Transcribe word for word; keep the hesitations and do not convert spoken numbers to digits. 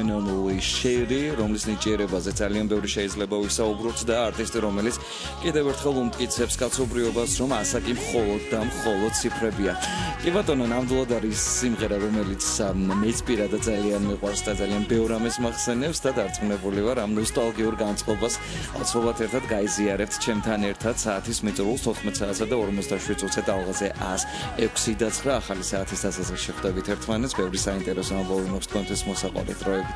Phenomenally Shady, რომლის ნიჭიერებაზე ძალიან ბევრი შეიძლება ვისაუბროთ და არტისტი, რომელიც კიდევ ერთხელ უმტკიცებს კაცობრიობას, რომ ასაკი მხოლოდ და მხოლოდ ციფრებია. კი ბატონო, ნამდვილად არის სიმღერა, რომელიც მეც პირადად ძალიან მიყვარს და ძალიან ბევრ ამას მახსენებს და დარწმუნებული ვარ, ამ ნოსტალგიურ განწყობას ალბათ ერთად გაიზიარებთ ჩემთან ერთად საათის მიწურულს თოთხმეტ საათსა და ორმოცდაშვიდ წუთზე ტალღაზე ას ექვსი და ცხრა ახალი საათის დასაწყისში შეხვდებით ერთმანეთს. ბევრი საინტერესო ამბავი მაქვს თქვენთვის მოსაყვანით დროებით.